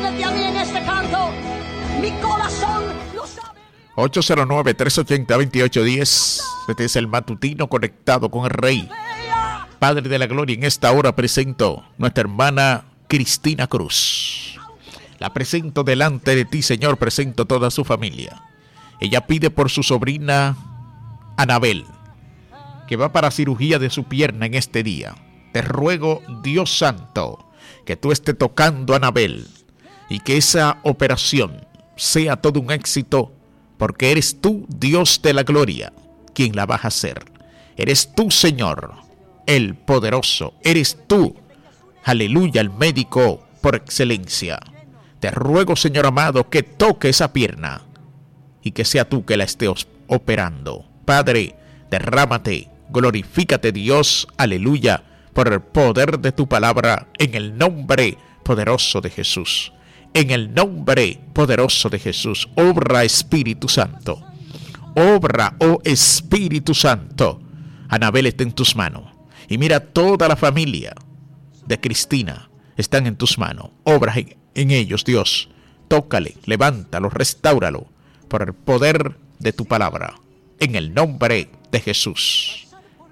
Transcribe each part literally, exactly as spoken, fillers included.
únete a mí en este canto. Mi corazón lo sabe. ocho cero nueve, tres ochenta, veintiocho diez. Este es el matutino conectado con el Rey. Padre de la Gloria, en esta hora presento nuestra hermana Cristina Cruz. La presento delante de ti, Señor, presento toda su familia. Ella pide por su sobrina Anabel, que va para cirugía de su pierna en este día. Te ruego, Dios Santo, que tú estés tocando a Anabel y que esa operación sea todo un éxito, porque eres tú, Dios de la Gloria, quien la vas a hacer. Eres tú, Señor, el poderoso. Eres tú, aleluya, el médico por excelencia. Te ruego, Señor amado, que toque esa pierna y que sea tú que la estés operando. Padre, derrámate, glorifícate, Dios, aleluya, por el poder de tu palabra, en el nombre poderoso de Jesús. En el nombre poderoso de Jesús, obra, Espíritu Santo. Obra, oh Espíritu Santo. Anabel está en tus manos. Y mira, toda la familia de Cristina están en tus manos. Obra en, en ellos, Dios. Tócale, levántalo, restáuralo por el poder de tu palabra. En el nombre de Jesús.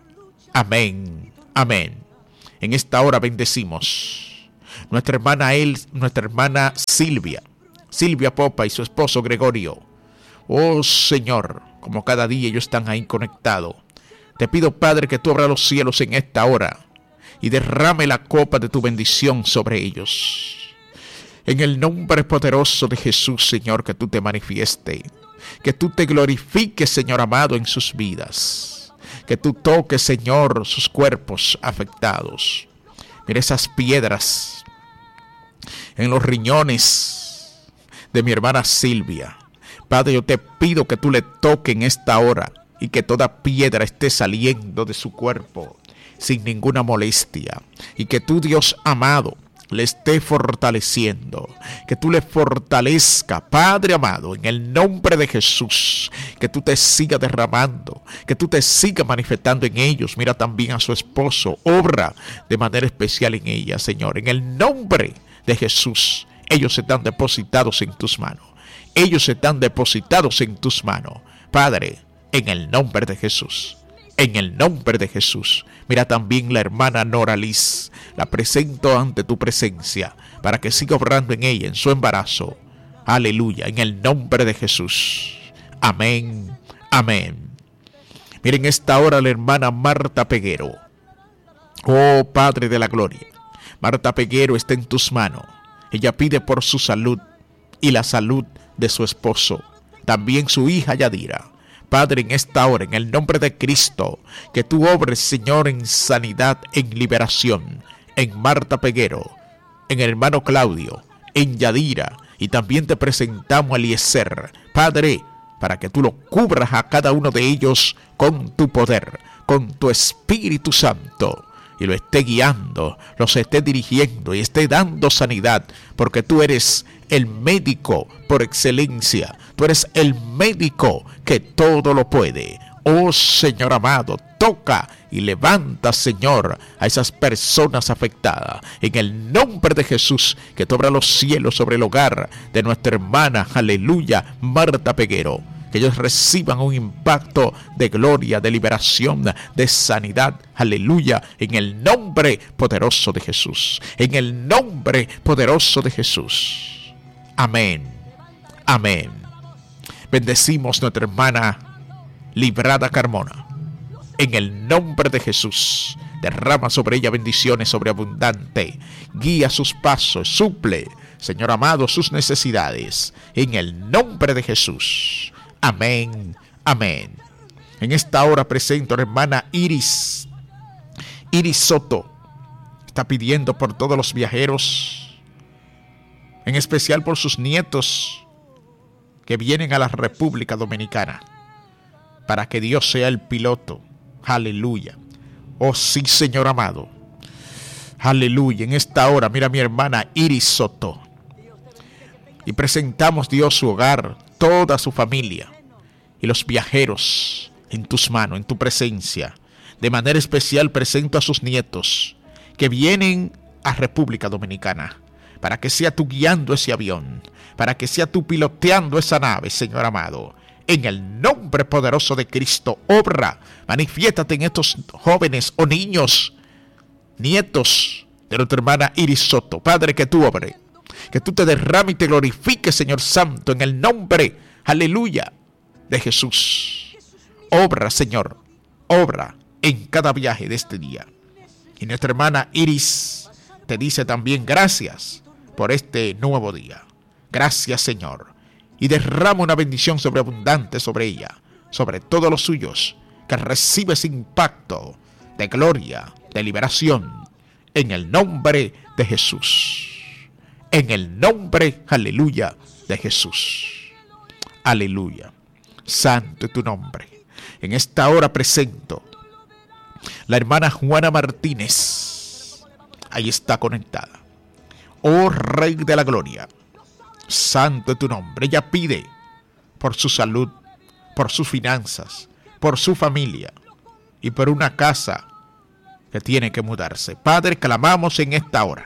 Amén. Amén. En esta hora bendecimos nuestra hermana él, nuestra hermana Silvia, Silvia Popa y su esposo Gregorio. Oh Señor, como cada día ellos están ahí conectados, te pido, Padre, que tú abras los cielos en esta hora y derrame la copa de tu bendición sobre ellos. En el nombre poderoso de Jesús, Señor, que tú te manifieste, que tú te glorifiques, Señor amado, en sus vidas, que tú toques, Señor, sus cuerpos afectados. Mira esas piedras en los riñones de mi hermana Silvia. Padre, yo te pido que tú le toques en esta hora y que toda piedra esté saliendo de su cuerpo sin ninguna molestia. Y que tú, Dios amado, le esté fortaleciendo, que tú le fortalezca, Padre amado, en el nombre de Jesús, que tú te sigas derramando, que tú te sigas manifestando en ellos. Mira también a su esposo, obra de manera especial en ella, Señor, en el nombre de Jesús. Ellos están depositados en tus manos, ellos están depositados en tus manos, Padre, en el nombre de Jesús. En el nombre de Jesús. Mira también la hermana Nora Liz. La presento ante tu presencia para que siga obrando en ella, en su embarazo. Aleluya. En el nombre de Jesús. Amén. Amén. Miren esta hora la hermana Marta Peguero. Oh Padre de la Gloria. Marta Peguero está en tus manos. Ella pide por su salud y la salud de su esposo. También su hija Yadira. Padre, en esta hora, en el nombre de Cristo, que tú obres, Señor, en sanidad, en liberación, en Marta Peguero, en el hermano Claudio, en Yadira, y también te presentamos a Eliezer, Padre, para que tú lo cubras a cada uno de ellos con tu poder, con tu Espíritu Santo, y lo esté guiando, los esté dirigiendo y esté dando sanidad, porque tú eres el médico por excelencia. Tú eres el médico que todo lo puede. Oh Señor amado, toca y levanta, Señor, a esas personas afectadas. En el nombre de Jesús, que tú abras los cielos sobre el hogar de nuestra hermana, aleluya, Marta Peguero. Que ellos reciban un impacto de gloria, de liberación, de sanidad, aleluya, en el nombre poderoso de Jesús. En el nombre poderoso de Jesús. Amén. Amén. Bendecimos nuestra hermana Librada Carmona. En el nombre de Jesús, derrama sobre ella bendiciones sobreabundante. Guía sus pasos, suple, Señor amado, sus necesidades. En el nombre de Jesús. Amén. Amén. En esta hora presento a la hermana Iris. Iris Soto está pidiendo por todos los viajeros, en especial por sus nietos que vienen a la República Dominicana, para que Dios sea el piloto. Aleluya. Oh sí, Señor amado. Aleluya. En esta hora, mira a mi hermana Iris Soto. Y presentamos, Dios, su hogar, toda su familia y los viajeros en tus manos, en tu presencia. De manera especial presento a sus nietos que vienen a República Dominicana. para que sea tú guiando ese avión, para que sea tú piloteando esa nave, Señor amado. En el nombre poderoso de Cristo, obra, manifiéstate en estos jóvenes o niños, nietos de nuestra hermana Iris Soto. Padre, que tú obre, que tú te derrames y te glorifiques, Señor Santo, en el nombre, aleluya, de Jesús. Obra, Señor, obra en cada viaje de este día. Y nuestra hermana Iris te dice también gracias por este nuevo día. Gracias, Señor. Y derrama una bendición sobreabundante sobre ella, sobre todos los suyos, que recibe ese impacto de gloria, de liberación, en el nombre de Jesús. En el nombre, aleluya, de Jesús. Aleluya. Santo es tu nombre. En esta hora presento la hermana Juana Martínez. Ahí está conectada. Oh Rey de la Gloria, santo es tu nombre. Ella pide por su salud, por sus finanzas, por su familia y por una casa que tiene que mudarse. Padre, clamamos en esta hora.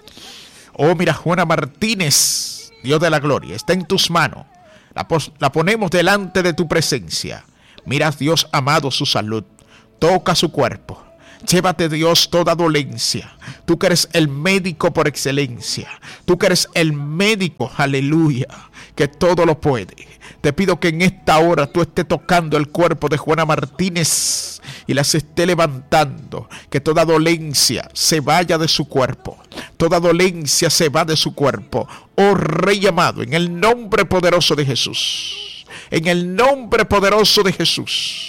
Oh, mira, Juana Martínez, Dios de la Gloria, está en tus manos. La, pos- la ponemos delante de tu presencia. Mira, Dios amado, su salud. Toca su cuerpo. Llévate, Dios, toda dolencia. Tú que eres el médico por excelencia. Tú que eres el médico, aleluya, que todo lo puede. Te pido que en esta hora tú estés tocando el cuerpo de Juana Martínez y las esté levantando. Que toda dolencia se vaya de su cuerpo. Toda dolencia se va de su cuerpo. Oh Rey amado, en el nombre poderoso de Jesús. En el nombre poderoso de Jesús.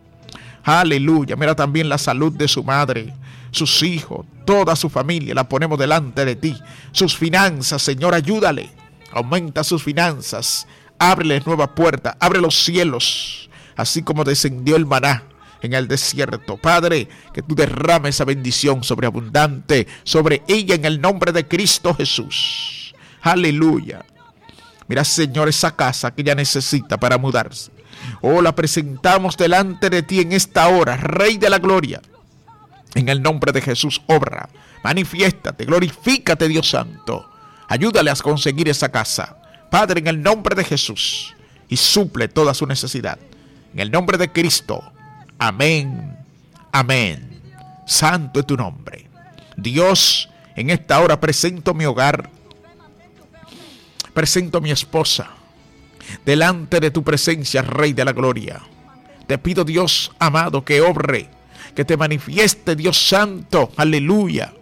Aleluya. Mira también la salud de su madre, sus hijos, toda su familia. La ponemos delante de ti. Sus finanzas, Señor, ayúdale. Aumenta sus finanzas. Ábrele nueva puerta. Abre los cielos. Así como descendió el maná en el desierto. Padre, que tú derrames esa bendición sobreabundante sobre ella en el nombre de Cristo Jesús. Aleluya. Mira, Señor, esa casa que ella necesita para mudarse. Oh, la presentamos delante de ti en esta hora, Rey de la Gloria. En el nombre de Jesús, obra, manifiéstate, glorifícate, Dios Santo. Ayúdale a conseguir esa casa, Padre, en el nombre de Jesús. Y suple toda su necesidad. En el nombre de Cristo. Amén, amén. Santo es tu nombre. Dios, en esta hora presento mi hogar. Presento a mi esposa. Delante de tu presencia, Rey de la Gloria. Te pido, Dios amado, que obre, que te manifieste, Dios Santo, aleluya,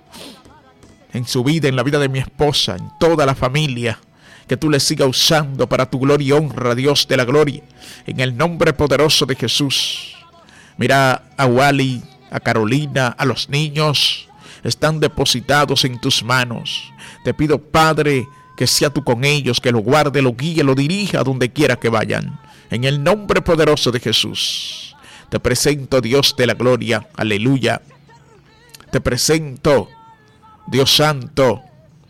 en su vida, en la vida de mi esposa, en toda la familia, que tú le sigas usando para tu gloria y honra, Dios de la Gloria, en el nombre poderoso de Jesús. Mira a Wally, a Carolina, a los niños, están depositados en tus manos. Te pido, Padre, que sea tú con ellos, que lo guarde, lo guíe, lo dirija a donde quiera que vayan. En el nombre poderoso de Jesús. Te presento, Dios de la Gloria. Aleluya. Te presento, Dios Santo,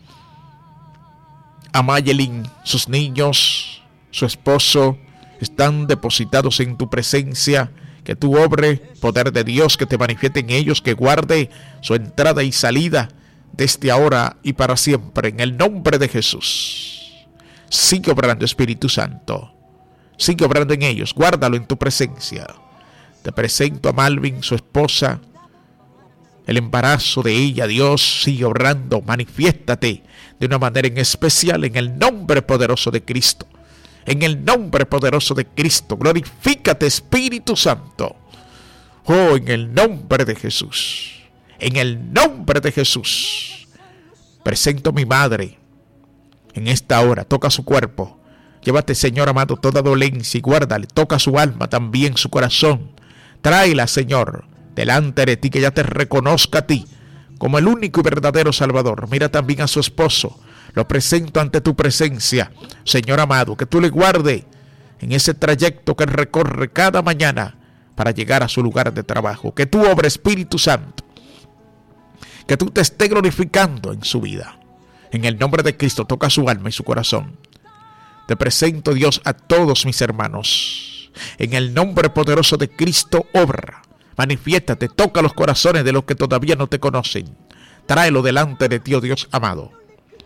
a Mayelin, sus niños, su esposo, están depositados en tu presencia. Que tú obre, poder de Dios, que te manifieste en ellos, que guarde su entrada y salida desde ahora y para siempre, en el nombre de Jesús. Sigue obrando, Espíritu Santo. Sigue obrando en ellos. Guárdalo en tu presencia. Te presento a Malvin, su esposa. El embarazo de ella, Dios, sigue obrando. Manifiéstate de una manera en especial en el nombre poderoso de Cristo. En el nombre poderoso de Cristo. Glorifícate, Espíritu Santo. Oh, en el nombre de Jesús. En el nombre de Jesús, presento a mi madre en esta hora. Toca su cuerpo. Llévate, Señor amado, toda dolencia y guárdale. Toca su alma también, su corazón. Tráela, Señor, delante de ti, que ya te reconozca a ti como el único y verdadero Salvador. Mira también a su esposo. Lo presento ante tu presencia, Señor amado, que tú le guarde en ese trayecto que recorre cada mañana para llegar a su lugar de trabajo. Que tú obres, Espíritu Santo. Que tú te estés glorificando en su vida. En el nombre de Cristo, toca su alma y su corazón. Te presento, Dios, a todos mis hermanos. En el nombre poderoso de Cristo, obra. Manifiéstate, toca los corazones de los que todavía no te conocen. Tráelo delante de ti, oh Dios amado.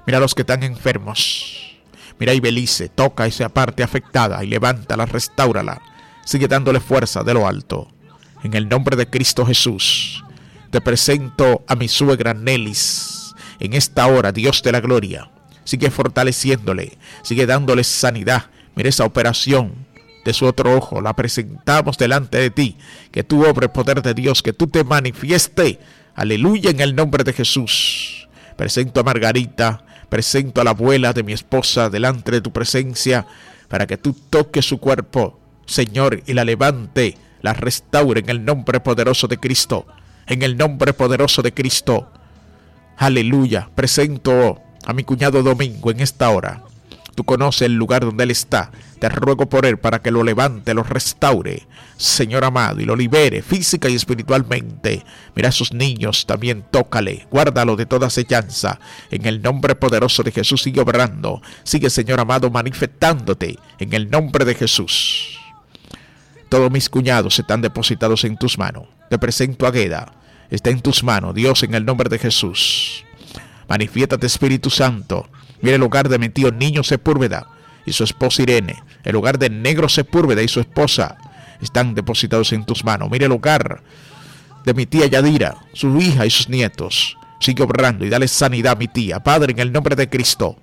Mira a los que están enfermos. Mira a Ibelice, toca esa parte afectada y levántala, restáurala. Sigue dándole fuerza de lo alto. En el nombre de Cristo Jesús, te presento a mi suegra Nelis. En esta hora, Dios de la gloria, sigue fortaleciéndole, sigue dándole sanidad. Mira esa operación de su otro ojo, la presentamos delante de ti. Que tú obres poder de Dios, que tú te manifieste. Aleluya, en el nombre de Jesús. Presento a Margarita, presento a la abuela de mi esposa delante de tu presencia, para que tú toques su cuerpo, Señor, y la levante, la restaure en el nombre poderoso de Cristo. En el nombre poderoso de Cristo. Aleluya. Presento a mi cuñado Domingo en esta hora. Tú conoces el lugar donde él está. Te ruego por él para que lo levante, lo restaure, Señor amado, y lo libere física y espiritualmente. Mira a esos niños, también tócale, guárdalo de toda acechanza. En el nombre poderoso de Jesús sigue obrando. Sigue, Señor amado, manifestándote en el nombre de Jesús. Todos mis cuñados están depositados en tus manos. Te presento a Gueda. Está en tus manos, Dios, en el nombre de Jesús. Manifiéstate, Espíritu Santo. Mira el hogar de mi tío Niño Sepúlveda y su esposa Irene. El hogar de Negro Sepúlveda y su esposa están depositados en tus manos. Mira el hogar de mi tía Yadira, su hija y sus nietos. Sigue obrando y dale sanidad a mi tía. Padre, en el nombre de Cristo,